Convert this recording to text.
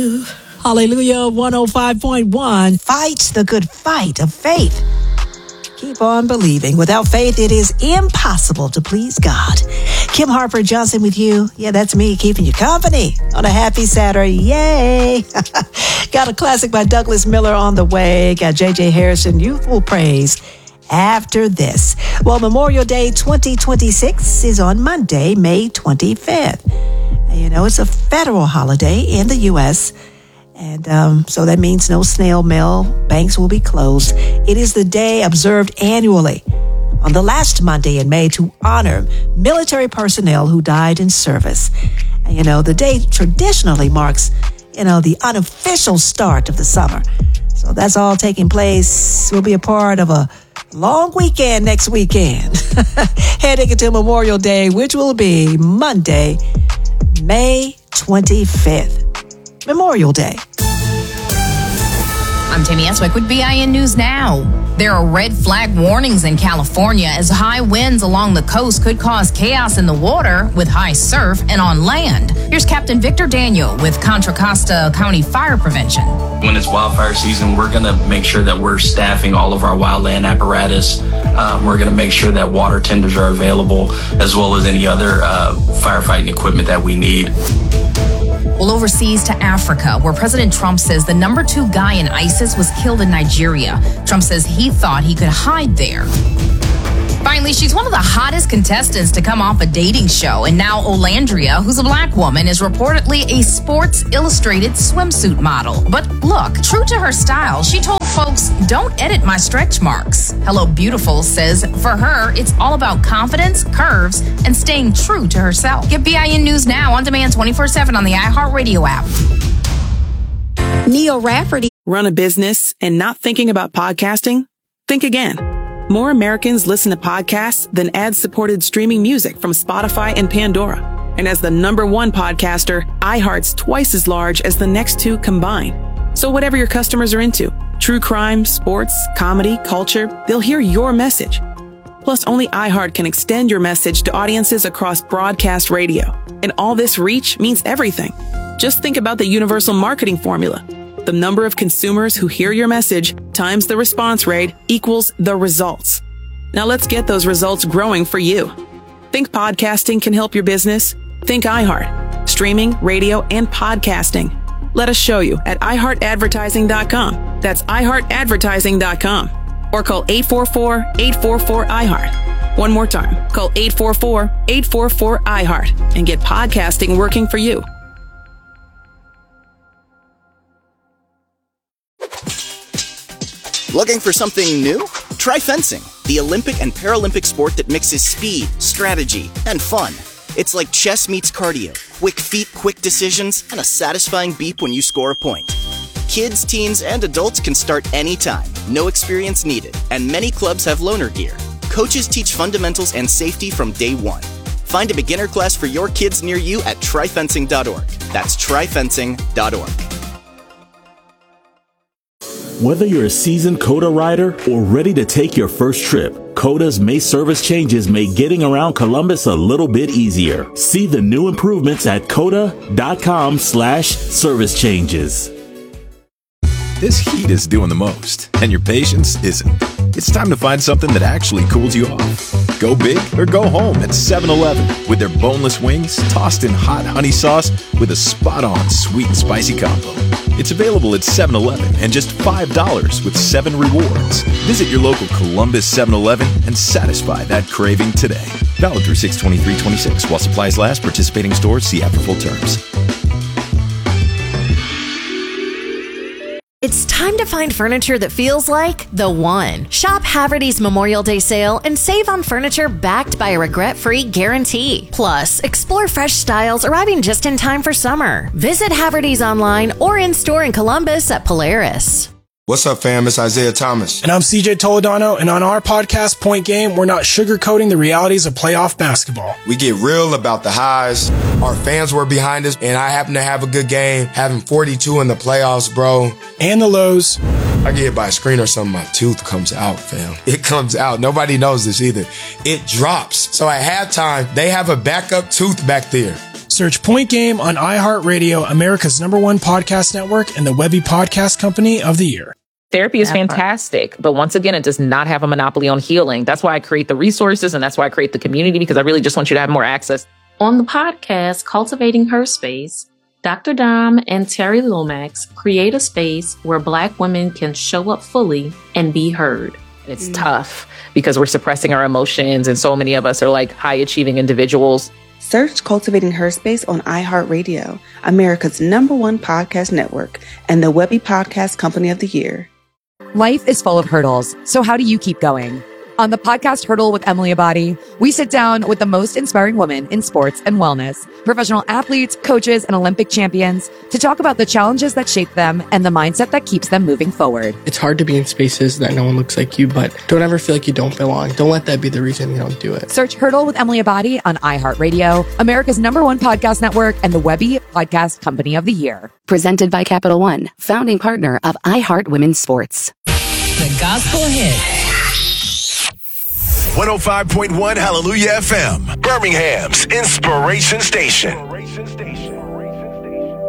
Hallelujah 105.1. Fight the good fight of faith. Keep on believing. Without faith, it is impossible to please God. Kim Harper Johnson with you. Yeah, that's me keeping you company on a happy Saturday. Yay! Got a classic by Douglas Miller on the way. Got J.J. Harrison, Youthful Praise after this. Well, Memorial Day 2026 is on Monday, May 25th. You know, it's a federal holiday in the U.S., and so that means no snail mail. Banks will be closed. It is the day observed annually on the last Monday in May to honor military personnel who died in service. And, you know, the day traditionally marks, you know, the unofficial start of the summer. So that's all taking place. We'll be a part of a long weekend next weekend. Heading into Memorial Day, which will be Monday, May 25th. Memorial Day. I'm Tammy Eswick with BIN News Now. There are red flag warnings in California as high winds along the coast could cause chaos in the water with high surf and on land. Here's Captain Victor Daniel with Contra Costa County Fire Prevention. When it's wildfire season, we're going to make sure that we're staffing all of our wildland apparatus. We're going to make sure that water tenders are available, as well as any other firefighting equipment that we need. Well, overseas to Africa, where President Trump says the number 2 guy in ISIS was killed in Nigeria. Trump says he thought he could hide there. Finally, she's one of the hottest contestants to come off a dating show. And now Olandria, who's a black woman, is reportedly a Sports Illustrated swimsuit model. But look, true to her style, she told folks, don't edit my stretch marks. Hello Beautiful says for her, it's all about confidence, curves, and staying true to herself. Get BIN News Now on demand 24/7 on the iHeartRadio app. Neil Rafferty. Run a business and not thinking about podcasting? Think again. More Americans listen to podcasts than ad-supported streaming music from Spotify and Pandora. And as the #1 podcaster, iHeart's twice as large as the next 2 combined. So whatever your customers are into, true crime, sports, comedy, culture, they'll hear your message. Plus, only iHeart can extend your message to audiences across broadcast radio. And all this reach means everything. Just think about the universal marketing formula. The number of consumers who hear your message times the response rate equals the results. Now let's get those results growing for you. Think podcasting can help your business? Think iHeart. Streaming, radio, and podcasting. Let us show you at iHeartAdvertising.com. That's iHeartAdvertising.com. Or call 844-844-iHeart. One more time. Call 844-844-iHeart and get podcasting working for you. Looking for something new? Try fencing, the Olympic and Paralympic sport that mixes speed, strategy, and fun. It's like chess meets cardio, quick feet, quick decisions, and a satisfying beep when you score a point. Kids, teens, and adults can start anytime, no experience needed, and many clubs have loaner gear. Coaches teach fundamentals and safety from day one. Find a beginner class for your kids near you at tryfencing.org. That's tryfencing.org. Whether you're a seasoned COTA rider or ready to take your first trip, COTA's May service changes make getting around Columbus a little bit easier. See the new improvements at COTA.com/service changes. This heat is doing the most, and your patience isn't. It's time to find something that actually cools you off. Go big or go home at 7-Eleven with their boneless wings tossed in hot honey sauce with a spot-on sweet and spicy combo. It's available at 7-Eleven and just $5 with 7 rewards. Visit your local Columbus 7-Eleven and satisfy that craving today. Valid through 6/23/26 while supplies last. Participating stores see app for full terms. It's time to find furniture that feels like the one. Shop Haverty's Memorial Day sale and save on furniture backed by a regret-free guarantee. Plus, explore fresh styles arriving just in time for summer. Visit Haverty's online or in-store in Columbus at Polaris. What's up, fam? It's Isaiah Thomas. And I'm CJ Toledano, and on our podcast, Point Game, we're not sugarcoating the realities of playoff basketball. We get real about the highs. Our fans were behind us, and I happen to have a good game, having 42 in the playoffs, bro. And the lows. I get hit by a screen or something, my tooth comes out, fam. It comes out. Nobody knows this either. It drops. So at halftime, they have a backup tooth back there. Search Point Game on iHeartRadio, America's #1 podcast network, and the Webby Podcast Company of the Year. Therapy is fantastic, but once again, it does not have a monopoly on healing. That's why I create the resources, and that's why I create the community, because I really just want you to have more access. On the podcast, Cultivating Her Space, Dr. Dom and Terry Lomax create a space where Black women can show up fully and be heard. It's tough because we're suppressing our emotions, and so many of us are like high-achieving individuals. Search Cultivating Her Space on iHeartRadio, America's #1 podcast network, and the Webby Podcast Company of the Year. Life is full of hurdles, so how do you keep going? On the podcast Hurdle with Emily Abadi, we sit down with the most inspiring women in sports and wellness, professional athletes, coaches, and Olympic champions to talk about the challenges that shape them and the mindset that keeps them moving forward. It's hard to be in spaces that no one looks like you, but don't ever feel like you don't belong. Don't let that be the reason you don't do it. Search Hurdle with Emily Abadi on iHeartRadio, America's #1 podcast network, and the Webby Podcast Company of the Year. Presented by Capital One, founding partner of iHeart Women's Sports. The Gospel Hit. 105.1 Hallelujah FM, Birmingham's Inspiration Station.